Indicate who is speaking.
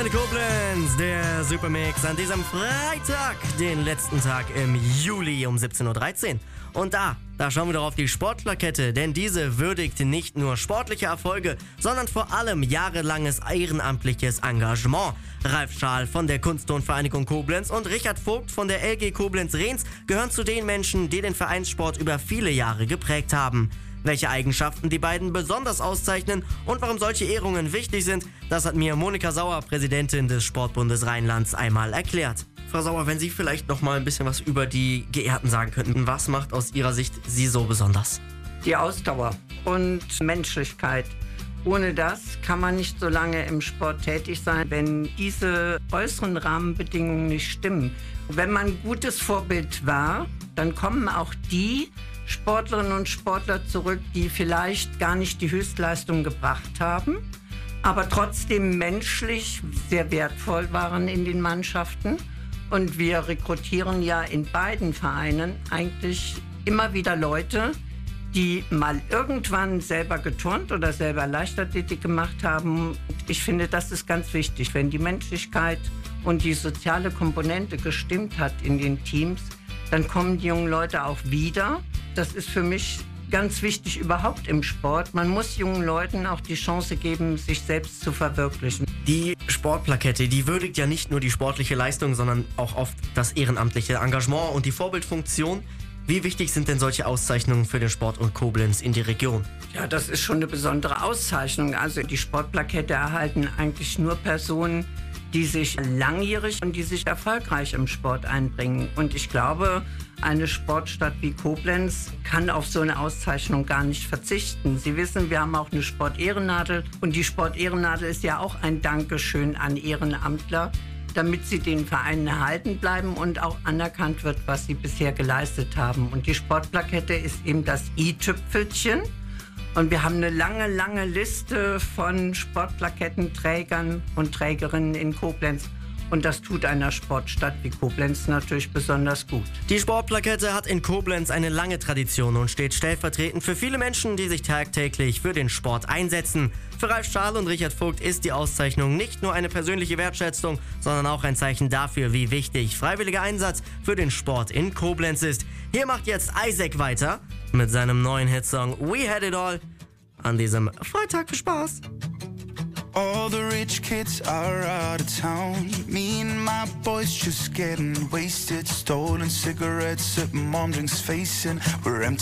Speaker 1: Koblenz, der Supermix an diesem Freitag, den letzten Tag im Juli um 17:13 Uhr. Und da schauen wir doch auf die Sportplakette, denn diese würdigt nicht nur sportliche Erfolge, sondern vor allem jahrelanges ehrenamtliches Engagement. Ralf Schaal von der Kunsttonvereinigung Koblenz und Richard Vogt von der LG Koblenz-Rehns gehören zu den Menschen, die den Vereinssport über viele Jahre geprägt haben. Welche Eigenschaften die beiden besonders auszeichnen und warum solche Ehrungen wichtig sind, das hat mir Monika Sauer, Präsidentin des Sportbundes Rheinlands, einmal erklärt. Frau Sauer, wenn Sie vielleicht noch mal ein bisschen was über die Geehrten sagen könnten, was macht aus Ihrer Sicht Sie so besonders?
Speaker 2: Die Ausdauer und Menschlichkeit. Ohne das kann man nicht so lange im Sport tätig sein, wenn diese äußeren Rahmenbedingungen nicht stimmen. Wenn man ein gutes Vorbild war, dann kommen auch die Sportlerinnen und Sportler zurück, die vielleicht gar nicht die Höchstleistung gebracht haben, aber trotzdem menschlich sehr wertvoll waren in den Mannschaften. Und wir rekrutieren ja in beiden Vereinen eigentlich immer wieder Leute, die mal irgendwann selber geturnt oder selber Leichtathletik gemacht haben. Ich finde, das ist ganz wichtig. Wenn die Menschlichkeit und die soziale Komponente gestimmt hat in den Teams, dann kommen die jungen Leute auch wieder. Das ist für mich ganz wichtig überhaupt im Sport. Man muss jungen Leuten auch die Chance geben, sich selbst zu verwirklichen.
Speaker 1: Die Sportplakette, die würdigt ja nicht nur die sportliche Leistung, sondern auch oft das ehrenamtliche Engagement und die Vorbildfunktion. Wie wichtig sind denn solche Auszeichnungen für den Sport und Koblenz in die Region?
Speaker 2: Ja, das ist schon eine besondere Auszeichnung. Also die Sportplakette erhalten eigentlich nur Personen, die sich langjährig und die sich erfolgreich im Sport einbringen. Und ich glaube, eine Sportstadt wie Koblenz kann auf so eine Auszeichnung gar nicht verzichten. Sie wissen, wir haben auch eine Sportehrennadel und die Sportehrennadel ist ja auch ein Dankeschön an Ehrenamtler, damit sie den Vereinen erhalten bleiben und auch anerkannt wird, was sie bisher geleistet haben. Und die Sportplakette ist eben das i-Tüpfelchen. Und wir haben eine lange, lange Liste von Sportplakettenträgern und Trägerinnen in Koblenz. Und das tut einer Sportstadt wie Koblenz natürlich besonders gut.
Speaker 1: Die Sportplakette hat in Koblenz eine lange Tradition und steht stellvertretend für viele Menschen, die sich tagtäglich für den Sport einsetzen. Für Ralf Schaal und Richard Vogt ist die Auszeichnung nicht nur eine persönliche Wertschätzung, sondern auch ein Zeichen dafür, wie wichtig freiwilliger Einsatz für den Sport in Koblenz ist. Hier macht jetzt Isaac weiter mit seinem neuen Hitsong We Had It All an diesem Freitag für Spaß.
Speaker 3: All the rich kids are out of town. Me and my boys just getting wasted. Stolen cigarettes at mom drinks facing. We're empty.